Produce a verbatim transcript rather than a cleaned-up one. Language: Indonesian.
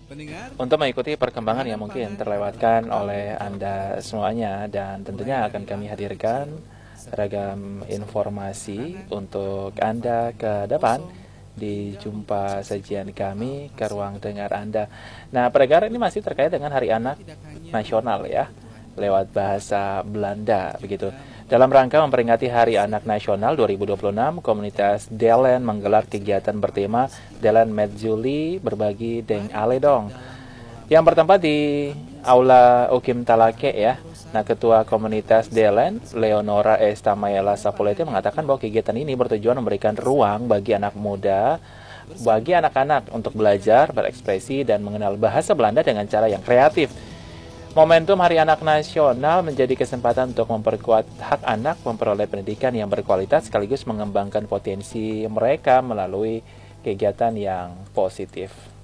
untuk mengikuti perkembangan yang mungkin terlewatkan oleh Anda semuanya, dan tentunya akan kami hadirkan beragam informasi untuk Anda ke depan di jumpa sajian kami ke ruang dengar Anda. Nah, pendengar, ini masih terkait dengan Hari Anak Nasional ya, lewat bahasa Belanda begitu. Dalam rangka memperingati Hari Anak Nasional dua ribu dua puluh enam, komunitas Delen menggelar kegiatan bertema Delen met Juli berbagi deng ale dong, yang bertempat di Aula Ukim Talake ya. Nah, Ketua Komunitas Delen, Leonora Estamayela Sapolete, mengatakan bahwa kegiatan ini bertujuan memberikan ruang bagi anak muda, bagi anak-anak untuk belajar, berekspresi, dan mengenal bahasa Belanda dengan cara yang kreatif. Momentum Hari Anak Nasional menjadi kesempatan untuk memperkuat hak anak memperoleh pendidikan yang berkualitas sekaligus mengembangkan potensi mereka melalui kegiatan yang positif.